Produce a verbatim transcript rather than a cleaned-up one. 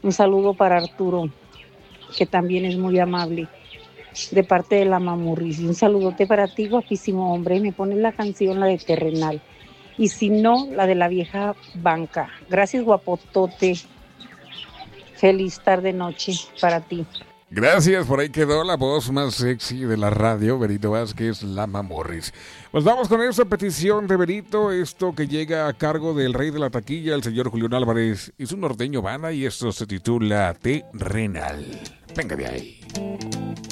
Un saludo para Arturo, que también es muy amable, de parte de la Mamurris. Un saludote para ti, guapísimo hombre. Me pones la canción, la de Terrenal. Y si no, la de la vieja banca. Gracias, guapotote. Feliz tarde, noche para ti. Gracias, por ahí quedó la voz más sexy de la radio, Berito Vázquez, la Mamorris. Pues vamos con esta petición de Berito, esto que llega a cargo del rey de la taquilla, el señor Julián Álvarez y su norteño banda, y esto se titula Terrenal. Venga de ahí.